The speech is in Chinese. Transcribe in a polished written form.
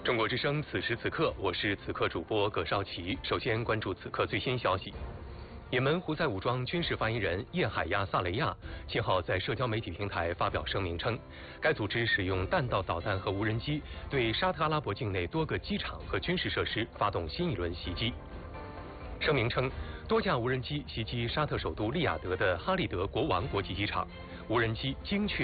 中国之声，此时此刻，我是此刻主播葛少奇。首先关注此刻最新消息。也门胡塞武装军事发言人叶海亚·萨雷亚7号在社交媒体平台发表声明称，该组织使用弹道导弹和无人机对沙特阿拉伯境内多个机场和军事设施发动新一轮袭击。声明称，多架无人机袭击沙特首都利雅得的哈利德国王国际机场，无人机精确